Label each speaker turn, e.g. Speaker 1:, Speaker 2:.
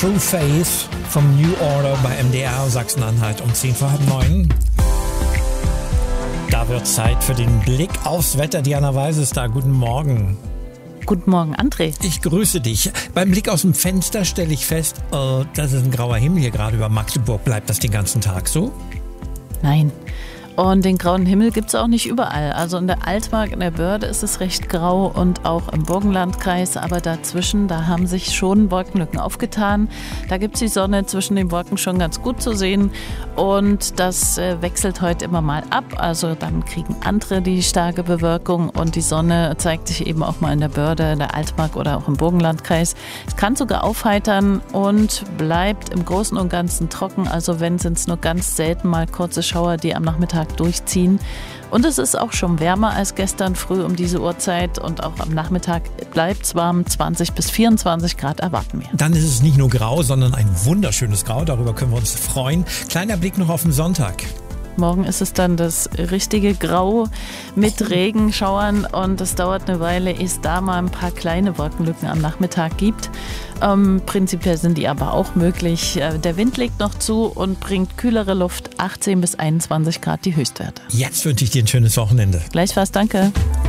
Speaker 1: True Faith vom New Order bei MDR Sachsen-Anhalt um 9:10. Da wird Zeit für den Blick aufs Wetter. Diana Weiß ist da. Guten Morgen.
Speaker 2: Guten Morgen, André.
Speaker 1: Ich grüße dich. Beim Blick aus dem Fenster stelle ich fest, das ist ein grauer Himmel hier gerade über Magdeburg. Bleibt das den ganzen Tag so?
Speaker 2: Nein. Und den grauen Himmel gibt es auch nicht überall. Also in der Altmark, in der Börde ist es recht grau und auch im Burgenlandkreis. Aber dazwischen, da haben sich schon Wolkenlücken aufgetan. Da gibt es die Sonne zwischen den Wolken schon ganz gut zu sehen. Und das wechselt heute immer mal ab. Also dann kriegen andere die starke Bewölkung und die Sonne zeigt sich eben auch mal in der Börde, in der Altmark oder auch im Burgenlandkreis. Es kann sogar aufheitern und bleibt im Großen und Ganzen trocken. Also wenn, sind es nur ganz selten mal kurze Schauer, die am Nachmittag durchziehen. Und es ist auch schon wärmer als gestern früh um diese Uhrzeit und auch am Nachmittag bleibt es warm, 20 bis 24 Grad erwarten wir.
Speaker 1: Dann ist es nicht nur grau, sondern ein wunderschönes Grau, darüber können wir uns freuen. Kleiner Blick noch auf den Sonntag.
Speaker 2: Morgen ist es dann das richtige Grau mit Regenschauern und es dauert eine Weile, ehe es da mal ein paar kleine Wolkenlücken am Nachmittag gibt. Prinzipiell sind die aber auch möglich. Der Wind legt noch zu und bringt kühlere Luft, 18 bis 21 Grad die Höchstwerte.
Speaker 1: Jetzt wünsche ich dir ein schönes Wochenende.
Speaker 2: Gleichfalls, danke.